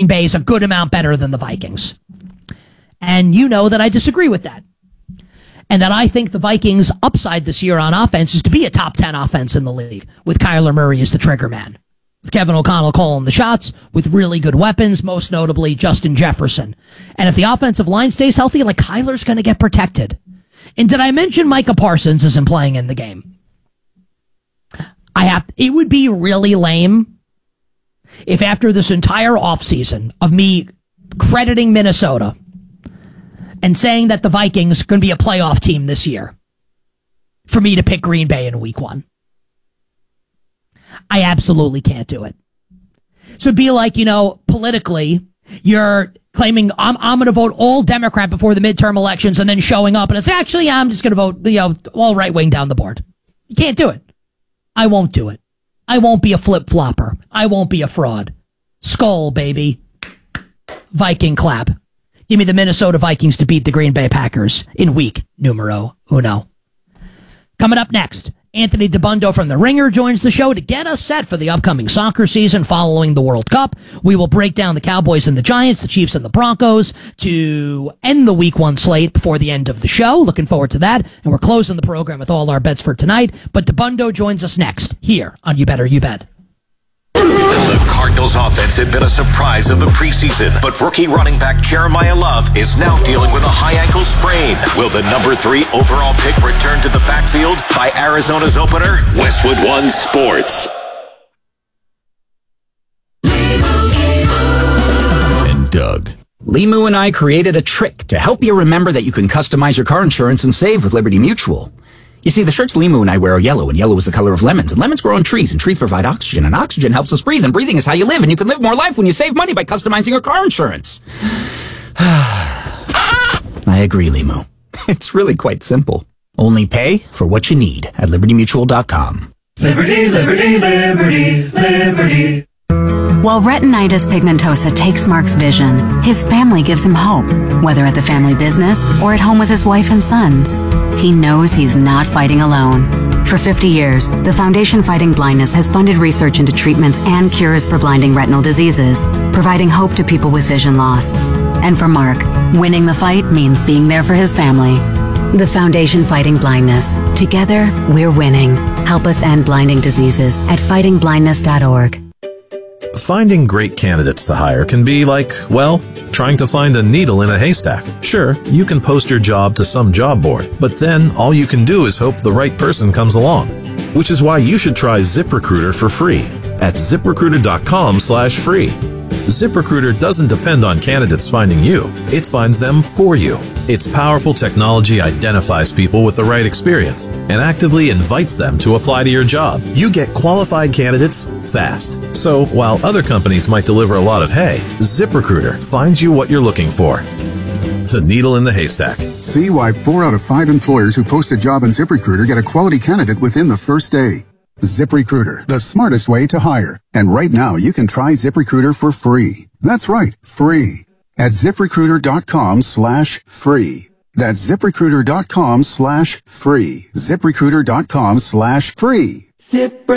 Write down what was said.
Green Bay is a good amount better than the Vikings. And you know that I disagree with that. And that I think the Vikings' upside this year on offense is to be a top 10 offense in the league, with Kyler Murray as the trigger man, with Kevin O'Connell calling the shots, with really good weapons, most notably Justin Jefferson. And if the offensive line stays healthy, like, Kyler's going to get protected. And did I mention Micah Parsons isn't playing in the game? It would be really lame if after this entire offseason of me crediting Minnesota and saying that the Vikings are going to be a playoff team this year, for me to pick Green Bay in week 1. I absolutely can't do it. So it'd be like, politically, you're claiming I'm going to vote all Democrat before the midterm elections and then showing up and it's actually, I'm just going to vote, all right wing down the board. You can't do it. I won't do it. I won't be a flip-flopper. I won't be a fraud. Skull, baby. Viking clap. Give me the Minnesota Vikings to beat the Green Bay Packers in week numero uno. Coming up next, Anthony DeBundo from The Ringer joins the show to get us set for the upcoming soccer season following the World Cup. We will break down the Cowboys and the Giants, the Chiefs and the Broncos to end the week 1 slate before the end of the show. Looking forward to that. And we're closing the program with all our bets for tonight. But DeBundo joins us next here on You Better You Bet. The Cardinals offense had been a surprise of the preseason, but rookie running back Jeremiah Love is now dealing with a high ankle sprain. Will the number 3 overall pick return to the backfield by Arizona's opener? Westwood One Sports. And Doug. Limu and I created a trick to help you remember that you can customize your car insurance and save with Liberty Mutual. You see, the shirts Limu and I wear are yellow, and yellow is the color of lemons, and lemons grow on trees, and trees provide oxygen, and oxygen helps us breathe, and breathing is how you live, and you can live more life when you save money by customizing your car insurance. I agree, Limu. It's really quite simple. Only pay for what you need at LibertyMutual.com. Liberty, liberty, liberty, liberty. While retinitis pigmentosa takes Mark's vision, his family gives him hope, whether at the family business or at home with his wife and sons. He knows he's not fighting alone. For 50 years, the Foundation Fighting Blindness has funded research into treatments and cures for blinding retinal diseases, providing hope to people with vision loss. And for Mark, winning the fight means being there for his family. The Foundation Fighting Blindness. Together, we're winning. Help us end blinding diseases at fightingblindness.org. Finding great candidates to hire can be like, well, trying to find a needle in a haystack. Sure, you can post your job to some job board, but then all you can do is hope the right person comes along. Which is why you should try ZipRecruiter for free at ZipRecruiter.com/free. ZipRecruiter doesn't depend on candidates finding you. It finds them for you. Its powerful technology identifies people with the right experience and actively invites them to apply to your job. You get qualified candidates fast. So while other companies might deliver a lot of hay, ZipRecruiter finds you what you're looking for. The needle in the haystack. See why 4 out of 5 employers who post a job on ZipRecruiter get a quality candidate within the first day. ZipRecruiter, the smartest way to hire. And right now, you can try ZipRecruiter for free. That's right, free. At ZipRecruiter.com/free. That's ZipRecruiter.com/free. ZipRecruiter.com/free. Zip